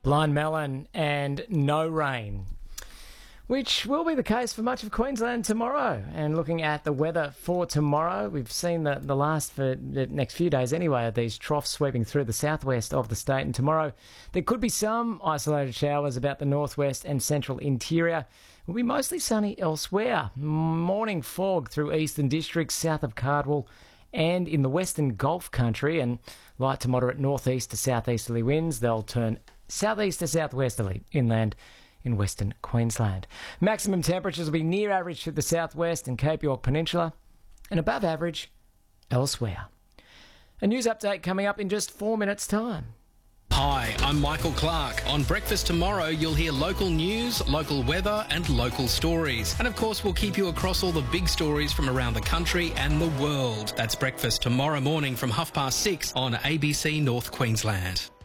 Blind melon and no rain, which will be the case for much of Queensland tomorrow. And looking at the weather for tomorrow, we've seen the last for the next few days anyway of these troughs sweeping through the southwest of the state. And tomorrow there could be some isolated showers about the northwest and central interior. It will be mostly sunny elsewhere. Morning fog through eastern districts, south of Cardwell and in the western Gulf country, and light to moderate northeast to southeasterly winds. They'll turn southeast to southwesterly inland in western Queensland. Maximum temperatures will be near average to the southwest and Cape York Peninsula and above average elsewhere. A news update coming up in just 4 minutes' time. Hi, I'm Michael Clark. On Breakfast Tomorrow, you'll hear local news, local weather and local stories. And of course, we'll keep you across all the big stories from around the country and the world. That's Breakfast tomorrow morning from 6:30 on ABC North Queensland.